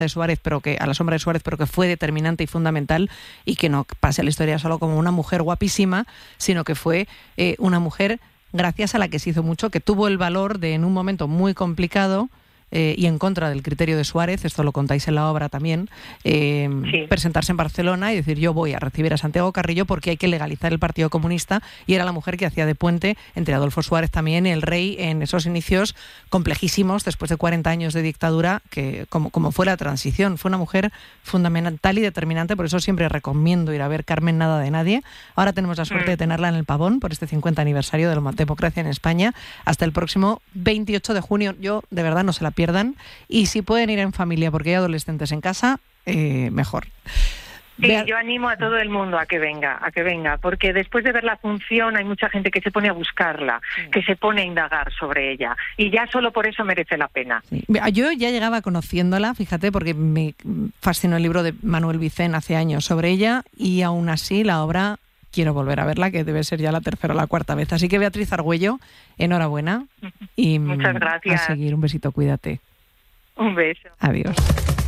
de Suárez, a la sombra de Suárez, pero que fue determinante y fundamental, y que no pase a la historia solo como una mujer guapísima, sino que fue una mujer gracias a la que se hizo mucho, que tuvo el valor de, en un momento muy complicado, y en contra del criterio de Suárez, esto lo contáis en la obra también, presentarse en Barcelona y decir: yo voy a recibir a Santiago Carrillo porque hay que legalizar el Partido Comunista, y era la mujer que hacía de puente entre Adolfo Suárez también y el rey en esos inicios complejísimos después de 40 años de dictadura, que como fue la transición. Fue una mujer fundamental y determinante, por eso siempre recomiendo ir a ver Carmen Nada de Nadie. Ahora tenemos la suerte de tenerla en el Pavón por este 50 aniversario de la democracia en España, hasta el próximo 28 de junio. Yo, de verdad, no se la pierdan, y si pueden ir en familia porque hay adolescentes en casa, mejor. Sí, yo animo a todo el mundo a que venga, porque después de ver la función hay mucha gente que se pone a buscarla, que se pone a indagar sobre ella, y ya solo por eso merece la pena. Sí. Yo ya llegaba conociéndola, fíjate, porque me fascinó el libro de Manuel Vicent hace años sobre ella, y aún así la obra quiero volver a verla, que debe ser ya la tercera o la cuarta vez. Así que, Beatriz Argüello, enhorabuena. Y muchas gracias. A seguir. Un besito, cuídate. Un beso. Adiós.